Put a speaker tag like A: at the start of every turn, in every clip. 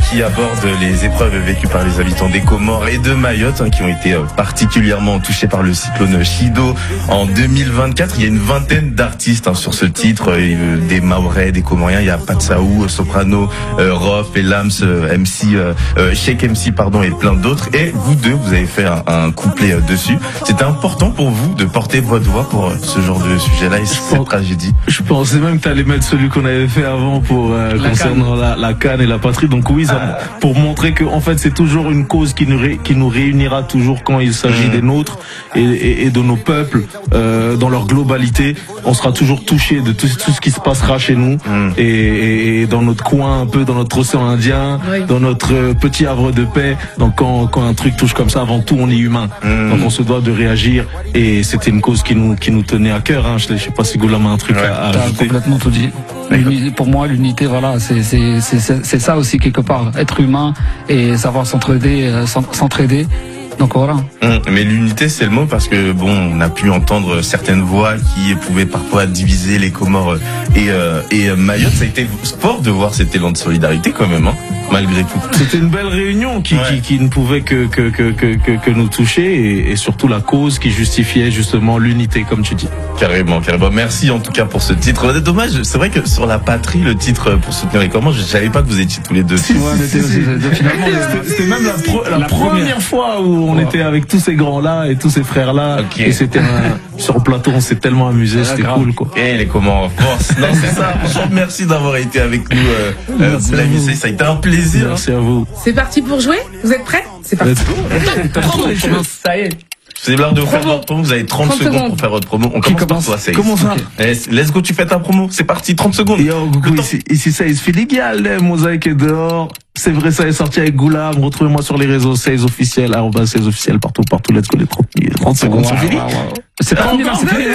A: qui aborde les épreuves vécues par les habitants des Comores et de Mayotte, qui ont été particulièrement touchés par le cyclone Chido en 2024. Il y a une vingtaine d'artistes sur ce titre, des Mahorais, des Comoriens. Il y a Patsaou, Soprano, Rof, Elams, Sheikh MC, et plein d'autres. Et vous deux, vous avez fait un couplet dessus. C'était important pour vous de porter votre voix pour ce genre de sujet-là et cette tragédie?
B: Je pensais même que tu allais mettre celui qu'on avait fait avant pour concernant la canne et la patrie. Donc oui, pour montrer que en fait c'est toujours une cause qui nous réunira toujours quand il s'agit des nôtres et de nos peuples dans leur globalité. On sera toujours touché de tout ce qui se passera chez nous et dans notre coin, un peu dans notre océan Indien, dans notre petit havre de paix. Donc quand un truc touche comme ça, avant tout on est humain. Donc on se doit de réagir et c'était une cause qui nous tenait à cœur. Je sais pas si Goulam a un truc à ajouter.
C: T'as complètement tout dit. Pour moi, l'unité, voilà, c'est ça aussi quelque part, être humain et savoir s'entraider. Donc voilà.
A: Mais l'unité, c'est le mot parce que on a pu entendre certaines voix qui pouvaient parfois diviser les Comores et Mayotte. Ça a été fort de voir cet élan de solidarité quand même, malgré tout.
B: C'était une belle réunion qui ne pouvait que nous toucher et surtout la cause qui justifiait justement l'unité, comme tu dis.
A: Carrément. Merci en tout cas pour ce titre. Dommage, c'est vrai que sur la patrie, le titre pour soutenir les Comores, je savais pas que vous étiez tous les deux.
B: Finalement, c'était même la première fois où on était avec tous ces grands-là et tous ces frères-là. Et c'était sur le plateau, on s'est tellement amusé, c'était cool, quoi.
A: Et les Comores, force. Non, c'est ça. Franchement, merci d'avoir été avec nous. Ça a été un plaisir.
B: Merci à vous.
D: C'est parti pour jouer? Vous êtes prêts? C'est parti.
C: Ça y est.
A: C'est l'heure de vous faire votre promo. Vous avez 30 secondes pour faire votre promo. On commence par toi, Saïs.
B: Comment ça?
A: Let's go, tu fais ta promo. C'est parti, 30 secondes.
B: Yo, coucou, ici Saïs Filigal, Mosaïque est dehors. C'est vrai, ça est sorti avec Goulam. Retrouvez-moi sur les réseaux, Saïs officiel, @Saïs officiel, partout. Let's go, les 30 secondes. C'est fini?
C: C'est pas fini, c'est fini.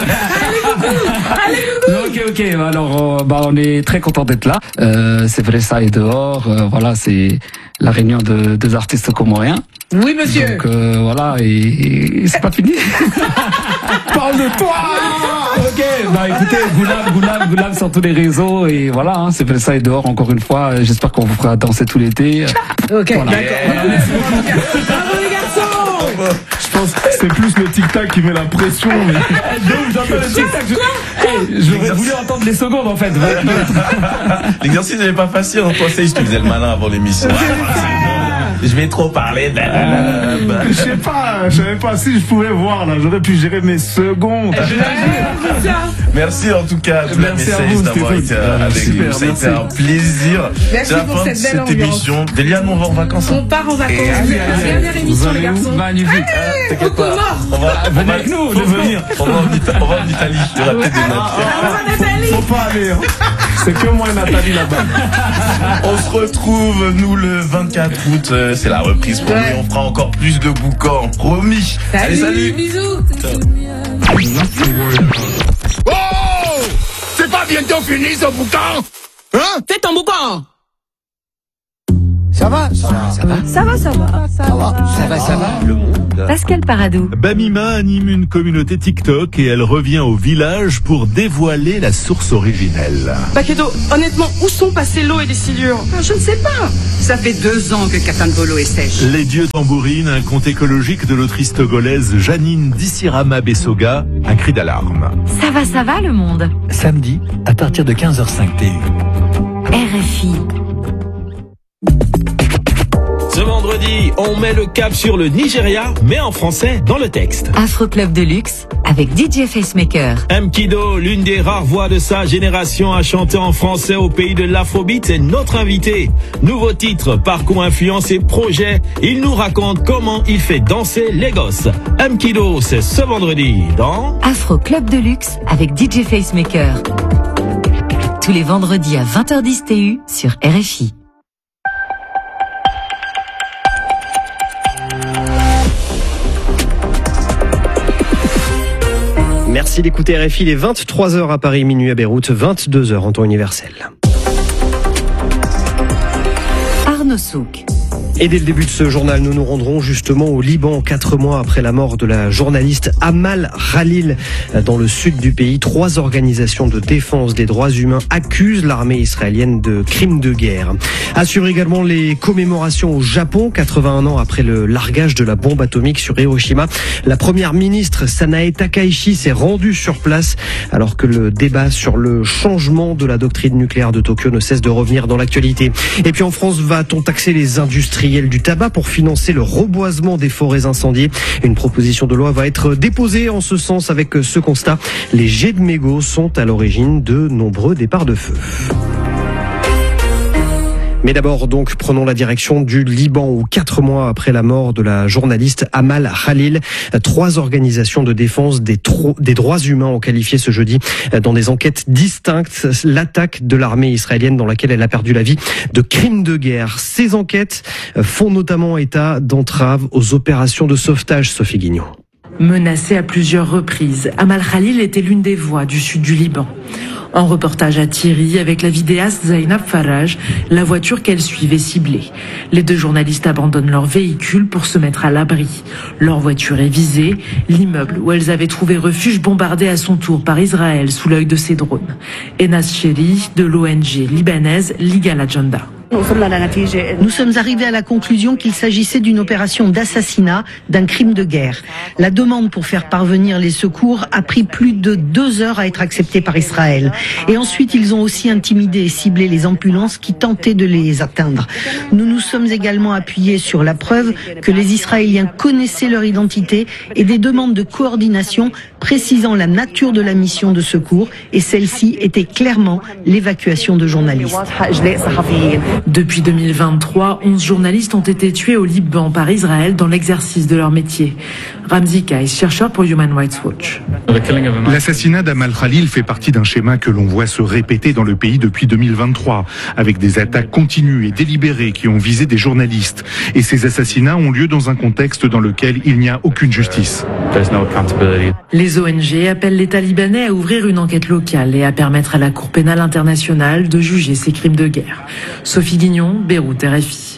C: Ok. Alors, on est très content d'être là. C'est vrai, ça est dehors. Voilà, c'est la réunion de deux artistes comoriens.
D: Oui, monsieur.
C: Donc voilà, et c'est pas fini.
D: Parle de toi.
C: Ok, écoutez, Goulam sur tous les réseaux et voilà, c'est vrai, ça est dehors encore une fois. J'espère qu'on vous fera danser tout l'été.
D: Ok,
C: voilà.
D: d'accord. Bravo les garçons.
B: Je pense que c'est plus le tic-tac qui met la pression.
C: Donc j'entends le tic-tac. J'aurais voulu entendre les secondes en fait.
A: L'exercice n'est pas facile. Toi, Saïs, tu faisais le malin avant l'émission. Je vais trop parler.
B: Je savais pas si je pouvais voir là. J'aurais pu gérer mes secondes.
A: Merci en tout cas à Saïs d'avoir été avec nous. Ça a été un plaisir.
D: Merci pour cette belle ambiance.
A: Émission. Déliane, on va en vacances.
D: On part en vacances. Dernière émission, les garçons.
C: Magnifique.
A: T'inquiète pas.
C: Venez avec nous.
A: On va en Italie. Il y aura peut-être des
B: Faut pas aller. C'est que moi et Nathalie là-bas.
A: On se retrouve, nous, le 24 août. C'est la reprise pour nous. On fera encore plus de boucans. Promis.
D: Salut. Bisous.
E: Oh! C'est pas bientôt fini ce boucan?
D: Fais ton boucan.
E: Ça va?
F: Le monde. Pascal Paradou.
G: Bamima anime une communauté TikTok et elle revient au village pour dévoiler la source originelle.
H: Bakedo, honnêtement, où sont passées l'eau et les silures?
I: Je ne sais pas. Ça fait 2 ans que Katangolo est sèche.
G: Les dieux tambourinent, un conte écologique de l'autrice togolaise Janine Dissirama Bessoga, un cri d'alarme.
F: Ça va le monde.
J: Samedi, à partir de 15h05 TU.
F: RFI.
K: Ce vendredi, on met le cap sur le Nigeria, mais en français dans le texte.
F: Afro Club de luxe avec DJ Facemaker.
K: Mkido, l'une des rares voix de sa génération à chanter en français au pays de l'Afrobeat, est notre invité. Nouveau titre, parcours, influence et projet. Il nous raconte comment il fait danser les gosses. Mkido, c'est ce vendredi dans
F: Afro Club de luxe avec DJ Facemaker. Tous les vendredis à 20h10 TU sur RFI.
L: Merci d'écouter RFI, les 23h à Paris, minuit à Beyrouth, 22h en temps universel.
F: Arnaud Souk.
L: Et dès le début de ce journal, nous nous rendrons justement au Liban, 4 mois après la mort de la journaliste Amal Khalil dans le sud du pays. 3 organisations de défense des droits humains accusent l'armée israélienne de crimes de guerre. Assure également les commémorations au Japon, 81 ans après le largage de la bombe atomique sur Hiroshima. La première ministre Sanae Takaichi s'est rendue sur place alors que le débat sur le changement de la doctrine nucléaire de Tokyo ne cesse de revenir dans l'actualité. Et puis en France, va-t-on taxer les industriels du tabac pour financer le reboisement des forêts incendiées? Une proposition de loi va être déposée en ce sens avec ce constat. Les jets de mégots sont à l'origine de nombreux départs de feu. Mais d'abord, donc, prenons la direction du Liban où 4 mois après la mort de la journaliste Amal Khalil, 3 organisations de défense des droits humains ont qualifié ce jeudi dans des enquêtes distinctes l'attaque de l'armée israélienne dans laquelle elle a perdu la vie de crimes de guerre. Ces enquêtes font notamment état d'entraves aux opérations de sauvetage, Sophie Guignon.
M: Menacée à plusieurs reprises, Amal Khalil était l'une des voix du sud du Liban. En reportage à Thierry, avec la vidéaste Zainab Faraj, la voiture qu'elle suivait ciblée. Les 2 journalistes abandonnent leur véhicule pour se mettre à l'abri. Leur voiture est visée, l'immeuble où elles avaient trouvé refuge bombardé à son tour par Israël sous l'œil de ses drones. Enas Cheri de l'ONG libanaise Liga Lajanda.
N: Nous sommes arrivés à la conclusion qu'il s'agissait d'une opération d'assassinat, d'un crime de guerre. La demande pour faire parvenir les secours a pris plus de 2 heures à être acceptée par Israël. Et ensuite, ils ont aussi intimidé et ciblé les ambulances qui tentaient de les atteindre. Nous nous sommes également appuyés sur la preuve que les Israéliens connaissaient leur identité et des demandes de coordination précisant la nature de la mission de secours. Et celle-ci était clairement l'évacuation de journalistes.
M: Depuis 2023, 11 journalistes ont été tués au Liban par Israël dans l'exercice de leur métier. Ramzi Kais, chercheur pour Human Rights Watch.
O: L'assassinat d'Amal Khalil fait partie d'un schéma que l'on voit se répéter dans le pays depuis 2023, avec des attaques continues et délibérées qui ont visé des journalistes. Et ces assassinats ont lieu dans un contexte dans lequel il n'y a aucune justice.
M: Les ONG appellent l'État libanais à ouvrir une enquête locale et à permettre à la Cour pénale internationale de juger ces crimes de guerre. Sophie Guignon, Beyrouth, RFI.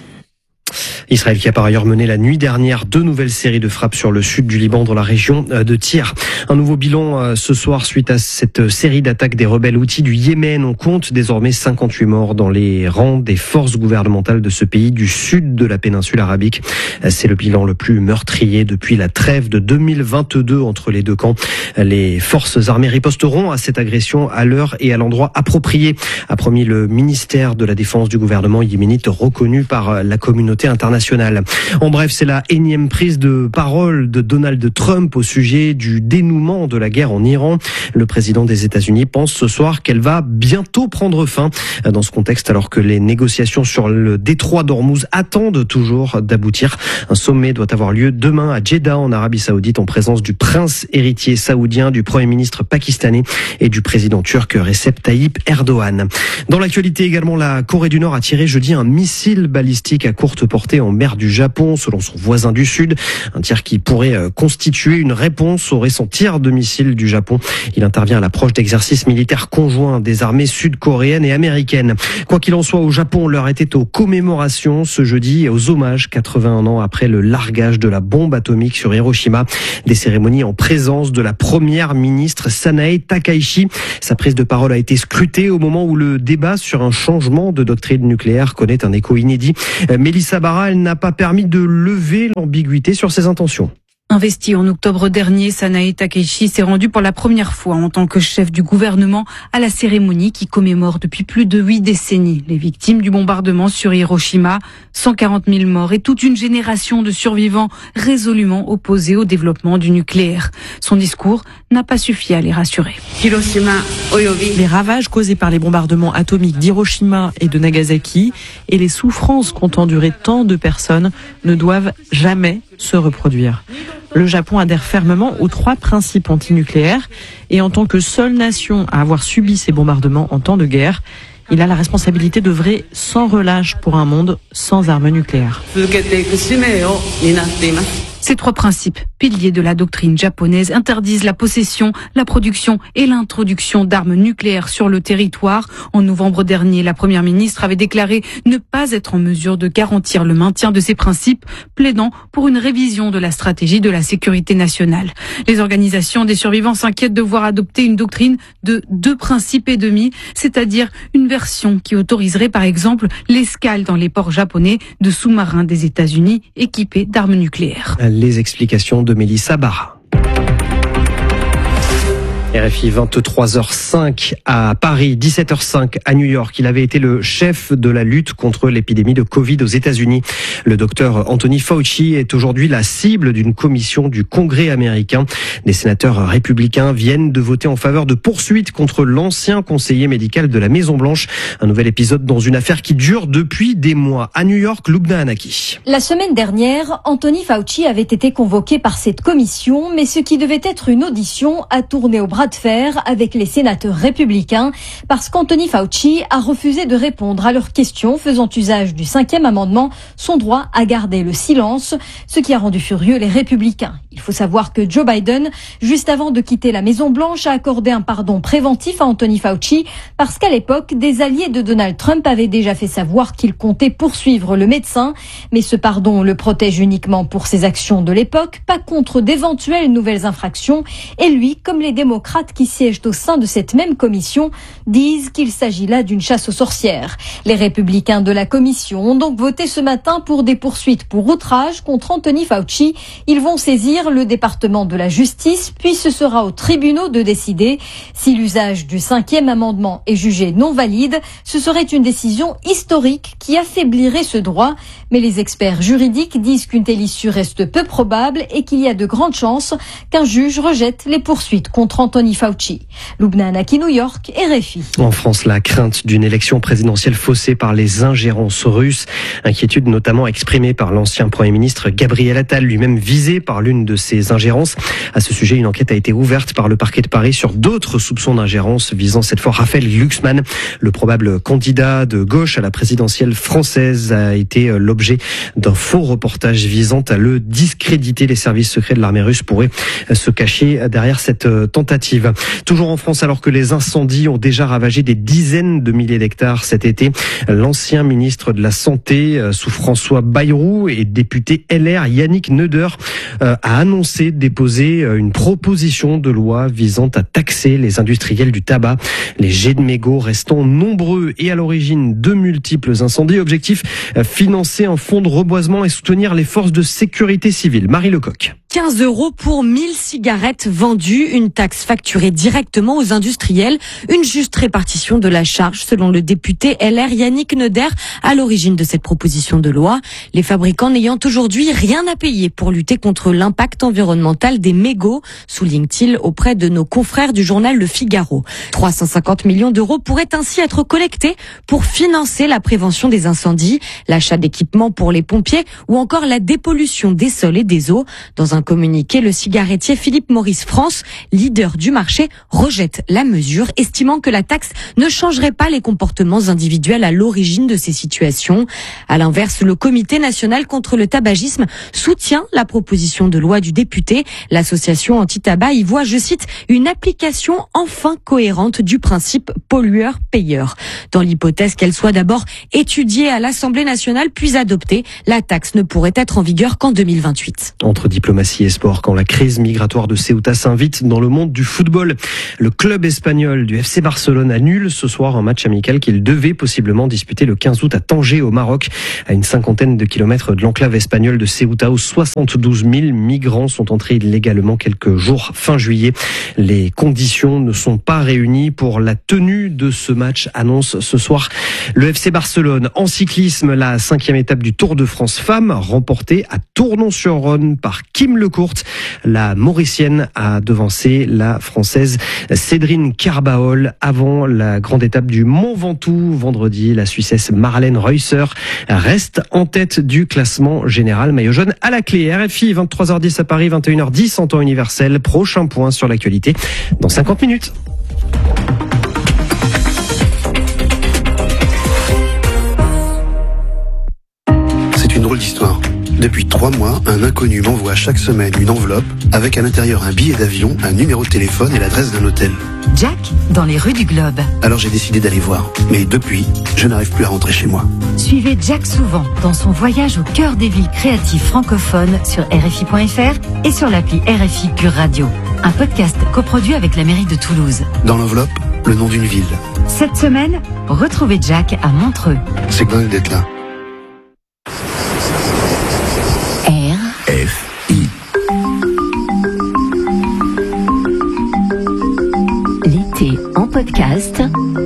L: Israël qui a par ailleurs mené la nuit dernière 2 nouvelles séries de frappes sur le sud du Liban dans la région de Tyr. Un nouveau bilan ce soir suite à cette série d'attaques des rebelles houthis du Yémen. On compte désormais 58 morts dans les rangs des forces gouvernementales de ce pays du sud de la péninsule arabique. C'est le bilan le plus meurtrier depuis la trêve de 2022 entre les 2 camps. Les forces armées riposteront à cette agression à l'heure et à l'endroit approprié, a promis le ministère de la Défense du gouvernement yéménite reconnu par la communauté internationale. En bref, c'est la énième prise de parole de Donald Trump au sujet du dénouement de la guerre en Iran. Le président des États-Unis pense ce soir qu'elle va bientôt prendre fin. Dans ce contexte, alors que les négociations sur le détroit d'Ormuz attendent toujours d'aboutir, un sommet doit avoir lieu demain à Jeddah en Arabie Saoudite en présence du prince héritier saoudien, du premier ministre pakistanais et du président turc Recep Tayyip Erdogan. Dans l'actualité également, la Corée du Nord a tiré jeudi un missile balistique à courte portée en mer du Japon, selon son voisin du Sud. Un tir qui pourrait constituer une réponse au récent tir de missiles du Japon. Il intervient à l'approche d'exercices militaires conjoints des armées sud-coréennes et américaines. Quoi qu'il en soit, au Japon, l'heure était aux commémorations ce jeudi et aux hommages 81 ans après le largage de la bombe atomique sur Hiroshima. Des cérémonies en présence de la première ministre Sanae Takaichi. Sa prise de parole a été scrutée au moment où le débat sur un changement de doctrine nucléaire connaît un écho inédit. Mélissa Barra, elle n'a pas permis de lever l'ambiguïté sur ses intentions.
P: Investi en octobre dernier, Sanae Takaichi s'est rendu pour la première fois en tant que chef du gouvernement à la cérémonie qui commémore depuis plus de 8 décennies les victimes du bombardement sur Hiroshima, 140 000 morts et toute une génération de survivants résolument opposés au développement du nucléaire. Son discours n'a pas suffi à les rassurer.
Q: Les ravages causés par les bombardements atomiques d'Hiroshima et de Nagasaki et les souffrances qu'ont endurées tant de personnes ne doivent jamais se reproduire. Le Japon adhère fermement aux 3 principes antinucléaires et en tant que seule nation à avoir subi ces bombardements en temps de guerre, il a la responsabilité d'œuvrer sans relâche pour un monde sans armes nucléaires.
P: Ces 3 principes, piliers de la doctrine japonaise, interdisent la possession, la production et l'introduction d'armes nucléaires sur le territoire. En novembre dernier, la première ministre avait déclaré ne pas être en mesure de garantir le maintien de ces principes, plaidant pour une révision de la stratégie de la sécurité nationale. Les organisations des survivants s'inquiètent de voir adopter une doctrine de 2 principes et demi, c'est-à-dire une version qui autoriserait par exemple l'escale dans les ports japonais de sous-marins des États-Unis équipés d'armes nucléaires.
L: Les explications de Mélissa Barra. RFI 23h05 à Paris, 17h05 à New York. Il avait été le chef de la lutte contre l'épidémie de Covid aux États-Unis. Le docteur Anthony Fauci est aujourd'hui la cible d'une commission du Congrès américain. Des sénateurs républicains viennent de voter en faveur de poursuites contre l'ancien conseiller médical de la Maison-Blanche. Un nouvel épisode dans une affaire qui dure depuis des mois. À New York, Lubna Anaki.
R: La semaine dernière, Anthony Fauci avait été convoqué par cette commission, mais ce qui devait être une audition a tourné au bras de fer avec les sénateurs républicains parce qu'Anthony Fauci a refusé de répondre à leurs questions faisant usage du 5e amendement, son droit à garder le silence, ce qui a rendu furieux les républicains. Il faut savoir que Joe Biden, juste avant de quitter la Maison-Blanche, a accordé un pardon préventif à Anthony Fauci parce qu'à l'époque, des alliés de Donald Trump avaient déjà fait savoir qu'ils comptaient poursuivre le médecin, mais ce pardon le protège uniquement pour ses actions de l'époque, pas contre d'éventuelles nouvelles infractions, et lui, comme les démocrates qui siègent au sein de cette même commission, disent qu'il s'agit là d'une chasse aux sorcières. Les républicains de la commission ont donc voté ce matin pour des poursuites pour outrage contre Anthony Fauci. Ils vont saisir le département de la justice, puis ce sera aux tribunaux de décider. Si l'usage du 5e amendement est jugé non valide, ce serait une décision historique qui affaiblirait ce droit. Mais les experts juridiques disent qu'une telle issue reste peu probable et qu'il y a de grandes chances qu'un juge rejette les poursuites contre Anthony Fauci. Lubna Anaki, New York, RFI.
L: En France, la crainte d'une élection présidentielle faussée par les ingérences russes. Inquiétude notamment exprimée par l'ancien Premier ministre Gabriel Attal, lui-même visé par l'une de ces ingérences. À ce sujet, une enquête a été ouverte par le parquet de Paris sur d'autres soupçons d'ingérence visant cette fois Raphaël Glucksmann. Le probable candidat de gauche à la présidentielle française a été l'objet d'un faux reportage visant à le discréditer. Les services secrets de l'armée russe pourraient se cacher derrière cette tentative. Toujours en France, alors que les incendies ont déjà ravagé des dizaines de milliers d'hectares cet été, l'ancien ministre de la Santé sous François Bayrou et député LR Yannick Neuder a annoncé déposer une proposition de loi visant à taxer les industriels du tabac. Les jets de mégots restant nombreux et à l'origine de multiples incendies. Objectif, financer un fonds de reboisement et soutenir les forces de sécurité civile. Marie Lecoq.
S: 15 € pour 1000 cigarettes vendues, une taxe facturée directement aux industriels, une juste répartition de la charge selon le député LR Yannick Neuder à l'origine de cette proposition de loi. Les fabricants n'ayant aujourd'hui rien à payer pour lutter contre l'impact environnemental des mégots, souligne-t-il auprès de nos confrères du journal Le Figaro. 350 millions d'euros pourraient ainsi être collectés pour financer la prévention des incendies, l'achat d'équipements pour les pompiers ou encore la dépollution des sols et des eaux. Dans un communiqué, le cigarettier Philippe Maurice France, leader du marché, rejette la mesure, estimant que la taxe ne changerait pas les comportements individuels à l'origine de ces situations. À l'inverse, le Comité national contre le tabagisme soutient la proposition de loi du député. L'association anti-tabac y voit, je cite, une application enfin cohérente du principe pollueur-payeur. Dans l'hypothèse qu'elle soit d'abord étudiée à l'Assemblée nationale puis adoptée, la taxe ne pourrait être en vigueur qu'en 2028.
L: Entre diplomatie et sport, quand la crise migratoire de Ceuta s'invite dans le monde du football, le club espagnol du FC Barcelone annule ce soir un match amical qu'il devait possiblement disputer le 15 août à Tanger au Maroc, à une 50aine de kilomètres de l'enclave espagnole de Ceuta où 72 000 migrants sont entrés illégalement quelques jours fin juillet. Les conditions ne sont pas réunies pour la tenue de ce match, annonce ce soir le FC Barcelone. En cyclisme, la 5e étape du Tour de France Femmes, remportée à Tournon-sur-Rhône par Kim Lecourt. La Mauricienne a devancé la Française Cédrine Carbaol avant la grande étape du Mont Ventoux. Vendredi, la Suissesse Marlène Reusser reste en tête du classement général. Maillot jaune à la clé. RFI, 23h10 à Paris, 21h10 en temps universel. Prochain point sur l'actualité dans 50 minutes.
T: C'est une drôle d'histoire. Depuis 3 mois, un inconnu m'envoie chaque semaine une enveloppe avec à l'intérieur un billet d'avion, un numéro de téléphone et l'adresse d'un hôtel.
F: Jack, dans les rues du Globe.
T: Alors j'ai décidé d'aller voir. Mais depuis, je n'arrive plus à rentrer chez moi.
F: Suivez Jack Souvent dans son voyage au cœur des villes créatives francophones sur RFI.fr et sur l'appli RFI Pure Radio. Un podcast coproduit avec la mairie de Toulouse.
T: Dans l'enveloppe, le nom d'une ville.
F: Cette semaine, retrouvez Jack à Montreux.
T: C'est dingue d'être là.
F: RFI. L'été en podcast.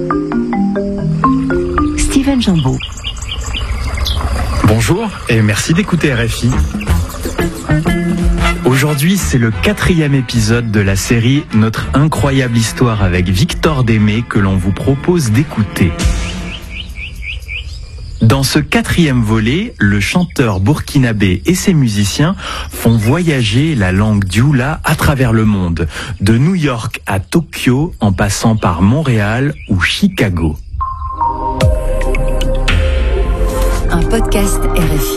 F: Steven Jambeau.
U: Bonjour et merci d'écouter RFI. Aujourd'hui, c'est le 4e épisode de la série Notre incroyable histoire avec Victor Démé que l'on vous propose d'écouter. Dans ce 4e volet, le chanteur burkinabé et ses musiciens font voyager la langue dioula à travers le monde, de New York à Tokyo en passant par Montréal ou Chicago.
F: Un podcast RFI.